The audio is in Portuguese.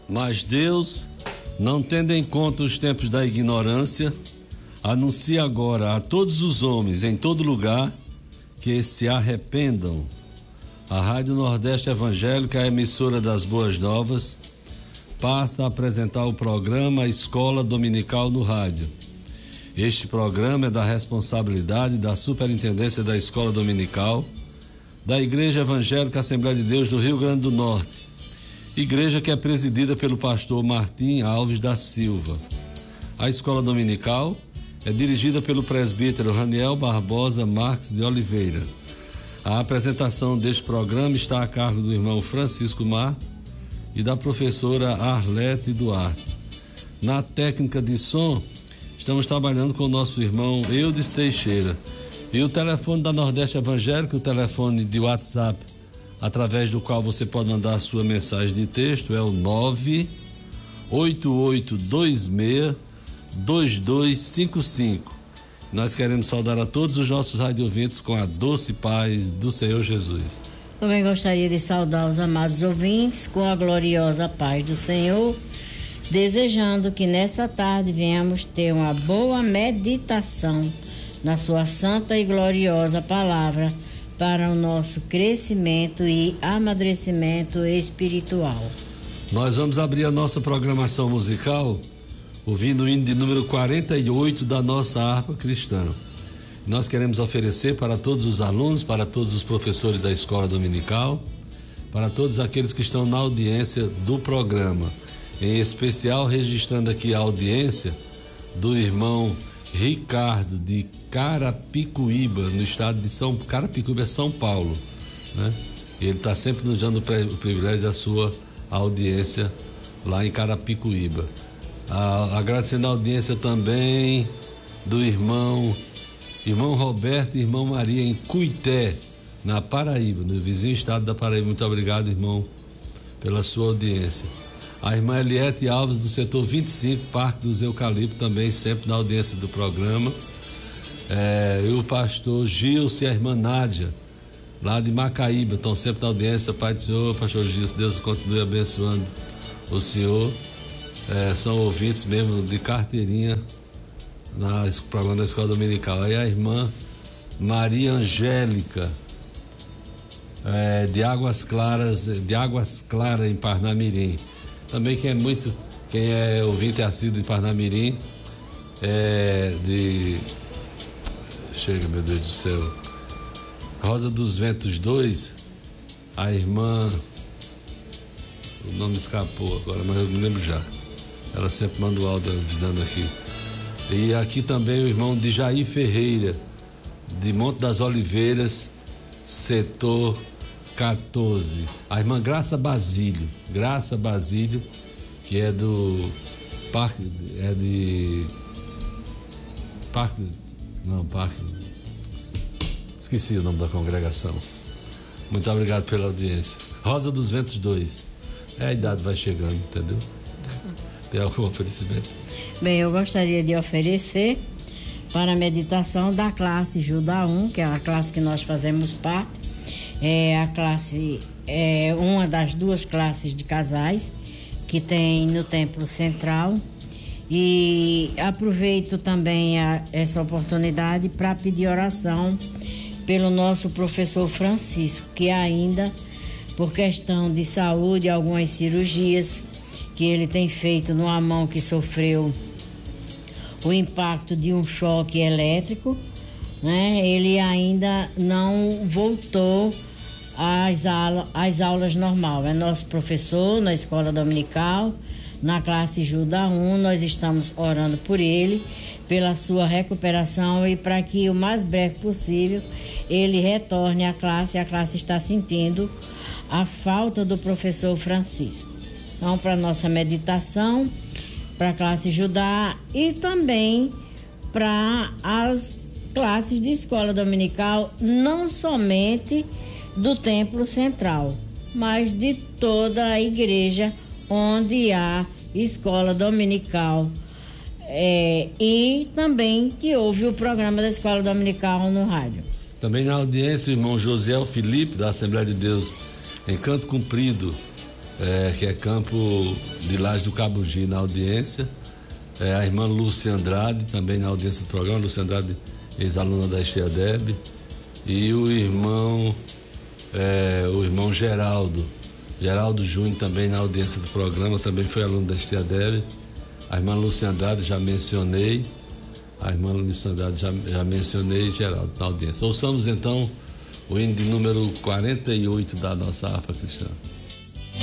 Mas Deus, não tendo em conta os tempos da ignorância, anuncia agora a todos os homens em todo lugar que se arrependam. A Rádio Nordeste Evangélica, a emissora das Boas Novas, passa a apresentar o programa Escola Dominical no Rádio. Este programa é da responsabilidade da Superintendência da Escola Dominical da Igreja Evangélica Assembleia de Deus do Rio Grande do Norte, igreja que é presidida pelo pastor Martim Alves da Silva. A Escola Dominical é dirigida pelo presbítero Raniel Barbosa Marques de Oliveira. A apresentação deste programa está a cargo do irmão Francisco Marto e da professora Arlete Duarte. Na técnica de som, estamos trabalhando com o nosso irmão Eudes Teixeira. E o telefone da Nordeste Evangélica, o telefone de WhatsApp, através do qual você pode mandar a sua mensagem de texto, é o 98826-2255. Nós queremos saudar a todos os nossos radiovintes com a doce paz do Senhor Jesus. Também gostaria de saudar os amados ouvintes com a gloriosa paz do Senhor, desejando que nessa tarde venhamos ter uma boa meditação na sua santa e gloriosa palavra para o nosso crescimento e amadurecimento espiritual. Nós vamos abrir a nossa programação musical ouvindo o hino de número 48 da nossa harpa cristã. Nós queremos oferecer para todos os alunos, para todos os professores da escola dominical, para todos aqueles que estão na audiência do programa, em especial registrando aqui a audiência do irmão Ricardo de Carapicuíba, no estado de Carapicuíba, São Paulo, né? Ele está sempre nos dando o privilégio da sua audiência lá em Carapicuíba. Agradecendo a audiência também do irmão Roberto e irmão Maria em Cuité, na Paraíba, no vizinho estado da Paraíba. Muito obrigado, irmão, pela sua audiência. A irmã Eliette Alves, do setor 25, Parque dos Eucaliptos, também sempre na audiência do programa. E o pastor Gilson e a irmã Nádia, lá de Macaíba, estão sempre na audiência. Pai do Senhor, pastor Gilson, Deus continue abençoando o senhor. São ouvintes mesmo de carteirinha no programa da Escola Dominical. Aí a irmã Maria Angélica, de Águas Claras em Parnamirim. Também quem é ouvinte assíduo de Parnamirim, chega, meu Deus do céu, Rosa dos Ventos 2, a irmã, o nome escapou agora, mas eu me lembro já. Ela sempre manda o áudio avisando aqui. E aqui também o irmão de Jair Ferreira, de Monte das Oliveiras, setor 14. A irmã Graça Basílio, que é do Parque, esqueci o nome da congregação. Muito obrigado pela audiência. Rosa dos Ventos 2. A idade vai chegando, entendeu? Tem algum oferecimento? Bem, eu gostaria de oferecer para a meditação da classe Judá 1, que é a classe que nós fazemos parte. A classe é uma das duas classes de casais que tem no Templo Central. E aproveito também essa oportunidade para pedir oração pelo nosso professor Francisco, que ainda, por questão de saúde, algumas cirurgias que ele tem feito numa mão que sofreu o impacto de um choque elétrico, né? Ele ainda não voltou às aulas normal. É nosso professor na escola dominical, na classe Judá 1. Nós estamos orando por ele, pela sua recuperação e para que o mais breve possível ele retorne à classe. A classe está sentindo a falta do professor Francisco. Então, para nossa meditação, para a classe Judá e também para as classes de escola dominical, não somente do Templo Central, mas de toda a igreja onde há escola dominical, e também que ouve o programa da escola dominical no rádio. Também na audiência o irmão Josiel Felipe, da Assembleia de Deus em Canto Comprido, que é Campo de Laje do Cabugi, na audiência. A irmã Lúcia Andrade, também na audiência do programa. Lúcia Andrade, ex-aluna da Estiadeb. E o irmão Geraldo Júnior, também na audiência do programa, também foi aluno da Estiadeb. A irmã Lúcia Andrade já mencionei. Geraldo na audiência. Ouçamos então o hino de número 48 da nossa harpa cristã.